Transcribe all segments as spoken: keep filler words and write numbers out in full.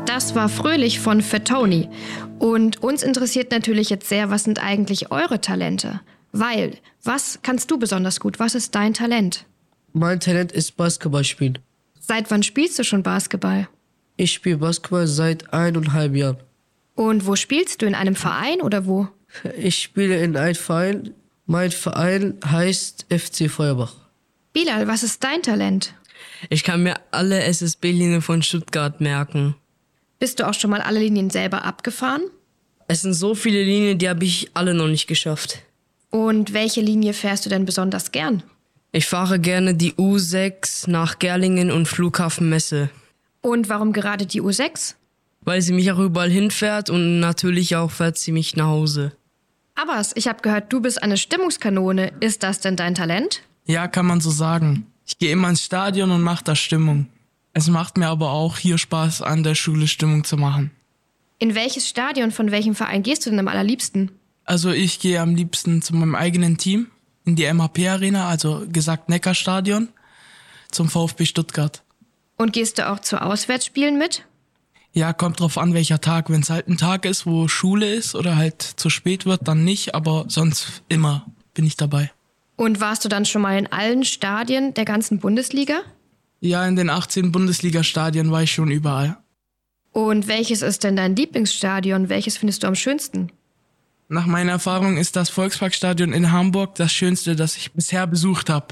Das war Fröhlich von Fatoni. Und uns interessiert natürlich jetzt sehr, was sind eigentlich eure Talente? Weil, was kannst du besonders gut? Was ist dein Talent? Mein Talent ist Basketball spielen. Seit wann spielst du schon Basketball? Ich spiele Basketball seit eineinhalb Jahren. Und wo spielst du? In einem Verein oder wo? Ich spiele in einem Verein. Mein Verein heißt F C Feuerbach. Bilal, was ist dein Talent? Ich kann mir alle S S B-Linien von Stuttgart merken. Bist du auch schon mal alle Linien selber abgefahren? Es sind so viele Linien, die habe ich alle noch nicht geschafft. Und welche Linie fährst du denn besonders gern? Ich fahre gerne die U sechs nach Gerlingen und Flughafen Messe. Und warum gerade die U sechs? Weil sie mich auch überall hinfährt und natürlich auch fährt sie mich nach Hause. Abbas, ich habe gehört, du bist eine Stimmungskanone. Ist das denn dein Talent? Ja, kann man so sagen. Ich gehe immer ins Stadion und mache da Stimmung. Es macht mir aber auch hier Spaß, an der Schule Stimmung zu machen. In welches Stadion von welchem Verein gehst du denn am allerliebsten? Also ich gehe am liebsten zu meinem eigenen Team, in die M H P-Arena, also gesagt Neckarstadion, zum VfB Stuttgart. Und gehst du auch zu Auswärtsspielen mit? Ja, kommt drauf an, welcher Tag. Wenn es halt ein Tag ist, wo Schule ist oder halt zu spät wird, dann nicht, aber sonst immer bin ich dabei. Und warst du dann schon mal in allen Stadien der ganzen Bundesliga? Ja, in den achtzehn Bundesliga-Stadien war ich schon überall. Und welches ist denn dein Lieblingsstadion? Welches findest du am schönsten? Nach meiner Erfahrung ist das Volksparkstadion in Hamburg das schönste, das ich bisher besucht habe.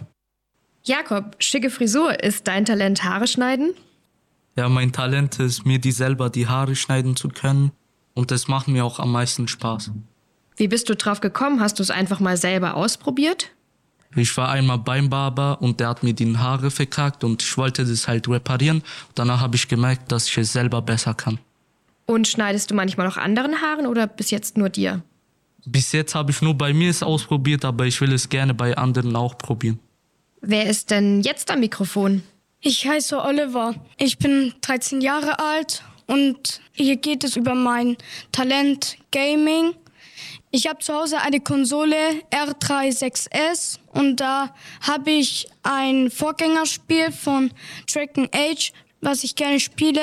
Jakob, schicke Frisur. Ist dein Talent Haare schneiden? Ja, mein Talent ist, mir die selber die Haare schneiden zu können. Und das macht mir auch am meisten Spaß. Wie bist du drauf gekommen? Hast du es einfach mal selber ausprobiert? Ich war einmal beim Barber und der hat mir die Haare verkackt und ich wollte das halt reparieren. Danach habe ich gemerkt, dass ich es selber besser kann. Und schneidest du manchmal noch anderen Haaren oder bis jetzt nur dir? Bis jetzt habe ich nur bei mir es ausprobiert, aber ich will es gerne bei anderen auch probieren. Wer ist denn jetzt am Mikrofon? Ich heiße Oliver. Ich bin dreizehn Jahre alt und hier geht es über mein Talent Gaming. Ich habe zu Hause eine Konsole R drei sechs S und da habe ich ein Vorgängerspiel von Dragon Age, was ich gerne spiele.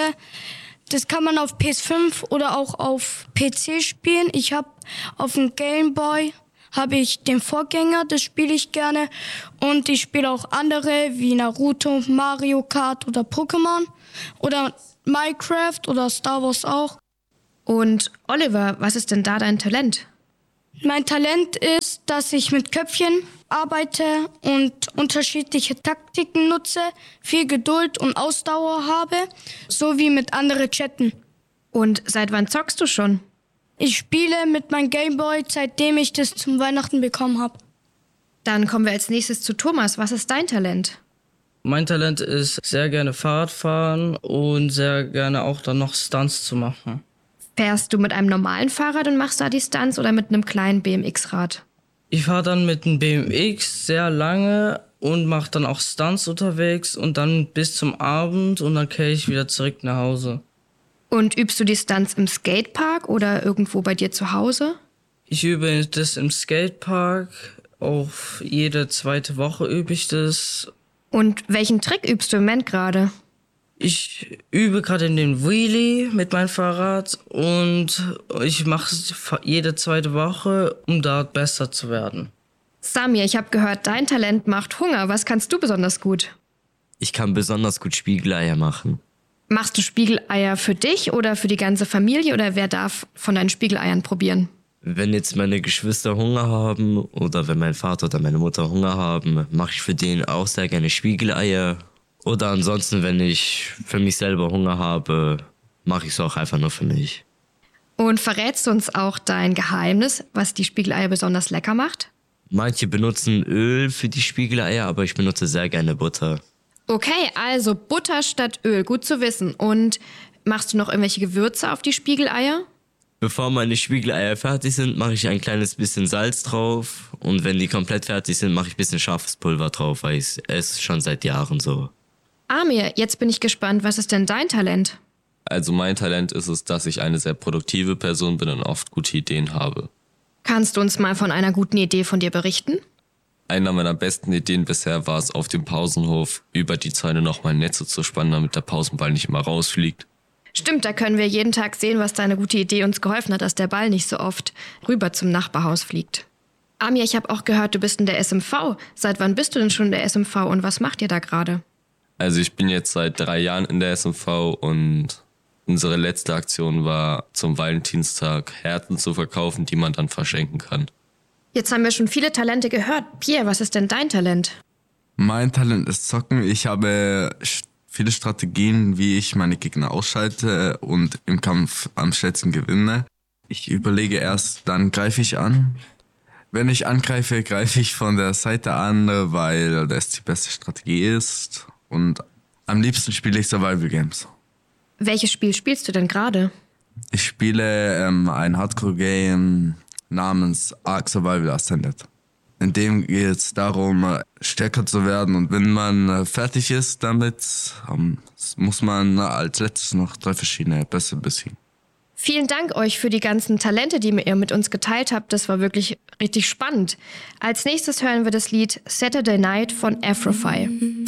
Das kann man auf P S fünf oder auch auf P C spielen. Ich habe auf dem Game Boy habe ich den Vorgänger, das spiele ich gerne. Und ich spiele auch andere wie Naruto, Mario Kart oder Pokémon oder Minecraft oder Star Wars auch. Und Oliver, was ist denn da dein Talent? Mein Talent ist, dass ich mit Köpfchen arbeite und unterschiedliche Taktiken nutze, viel Geduld und Ausdauer habe, sowie mit anderen chatten. Und seit wann zockst du schon? Ich spiele mit meinem Gameboy, seitdem ich das zum Weihnachten bekommen habe. Dann kommen wir als nächstes zu Thomas. Was ist dein Talent? Mein Talent ist, sehr gerne Fahrrad fahren und sehr gerne auch dann noch Stunts zu machen. Fährst du mit einem normalen Fahrrad und machst da die Stunts oder mit einem kleinen B M X-Rad? Ich fahre dann mit einem B M X sehr lange und mache dann auch Stunts unterwegs und dann bis zum Abend und dann kehre ich wieder zurück nach Hause. Und übst du die Stunts im Skatepark oder irgendwo bei dir zu Hause? Ich übe das im Skatepark, auch jede zweite Woche übe ich das. Und welchen Trick übst du im Moment gerade? Ich übe gerade in den Wheelie mit meinem Fahrrad und ich mache es jede zweite Woche, um dort besser zu werden. Samir, ich habe gehört, dein Talent macht Hunger. Was kannst du besonders gut? Ich kann besonders gut Spiegeleier machen. Machst du Spiegeleier für dich oder für die ganze Familie oder wer darf von deinen Spiegeleiern probieren? Wenn jetzt meine Geschwister Hunger haben oder wenn mein Vater oder meine Mutter Hunger haben, mache ich für den auch sehr gerne Spiegeleier. Oder ansonsten, wenn ich für mich selber Hunger habe, mache ich es auch einfach nur für mich. Und verrätst du uns auch dein Geheimnis, was die Spiegeleier besonders lecker macht? Manche benutzen Öl für die Spiegeleier, aber ich benutze sehr gerne Butter. Okay, also Butter statt Öl, gut zu wissen. Und machst du noch irgendwelche Gewürze auf die Spiegeleier? Bevor meine Spiegeleier fertig sind, mache ich ein kleines bisschen Salz drauf. Und wenn die komplett fertig sind, mache ich ein bisschen scharfes Pulver drauf, weil ich esse schon seit Jahren so. Amir, jetzt bin ich gespannt, was ist denn dein Talent? Also mein Talent ist es, dass ich eine sehr produktive Person bin und oft gute Ideen habe. Kannst du uns mal von einer guten Idee von dir berichten? Einer meiner besten Ideen bisher war es, auf dem Pausenhof über die Zäune nochmal Netze zu spannen, damit der Pausenball nicht immer rausfliegt. Stimmt, da können wir jeden Tag sehen, was deine gute Idee uns geholfen hat, dass der Ball nicht so oft rüber zum Nachbarhaus fliegt. Amir, ich habe auch gehört, du bist in der S M V. Seit wann bist du denn schon in der S M V und was macht ihr da gerade? Also ich bin jetzt seit drei Jahren in der S M V und unsere letzte Aktion war, zum Valentinstag Herzen zu verkaufen, die man dann verschenken kann. Jetzt haben wir schon viele Talente gehört. Pierre, was ist denn dein Talent? Mein Talent ist Zocken. Ich habe viele Strategien, wie ich meine Gegner ausschalte und im Kampf am schnellsten gewinne. Ich überlege erst, dann greife ich an. Wenn ich angreife, greife ich von der Seite an, weil das die beste Strategie ist. Und am liebsten spiele ich Survival Games. Welches Spiel spielst du denn gerade? Ich spiele ähm, ein Hardcore-Game namens Ark Survival Ascended. In dem geht es darum, stärker zu werden. Und wenn man fertig ist damit, ähm, muss man als letztes noch drei verschiedene Bässe besiegen. Vielen Dank euch für die ganzen Talente, die ihr mit uns geteilt habt. Das war wirklich richtig spannend. Als nächstes hören wir das Lied Saturday Night von Afrophi.